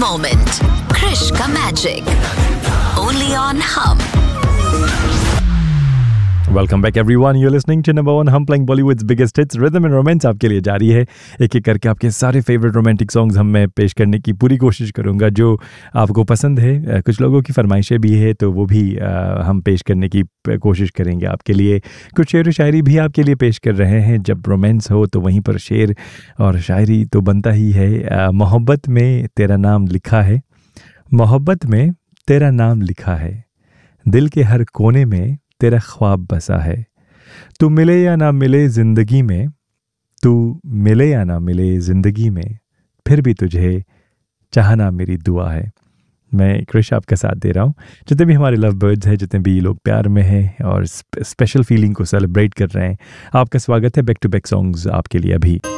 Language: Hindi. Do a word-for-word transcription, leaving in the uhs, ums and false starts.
moment. Krish ka magic. Only on Hum. Welcome back everyone, you listening to number one हम playing Bollywoods biggest hits rhythm and romance आपके लिए जारी है। एक एक करके आपके सारे फेवरेट रोमांटिक सॉन्ग्स हम मैं पेश करने की पूरी कोशिश करूंगा जो आपको पसंद है। कुछ लोगों की फरमाइशें भी है तो वो भी आ, हम पेश करने की कोशिश करेंगे आपके लिए। कुछ शेर व शायरी भी आपके लिए पेश कर रहे हैं। जब रोमांस हो तो वहीं पर शेर और शायरी तो बनता ही है। मोहब्बत में तेरा नाम लिखा है, मोहब्बत में तेरा नाम लिखा है, दिल के हर कोने में तेरा ख्वाब बसा है। तू मिले या ना मिले ज़िंदगी में, तू मिले या ना मिले ज़िंदगी में, फिर भी तुझे चाहना मेरी दुआ है। मैं क्रिश आपका साथ दे रहा हूँ। जितने भी हमारे लव बर्ड्स हैं, जितने भी लोग प्यार में हैं और स्पेशल फीलिंग को सेलिब्रेट कर रहे हैं, आपका स्वागत है बैक टू बैक सॉन्ग्स आपके लिए अभी।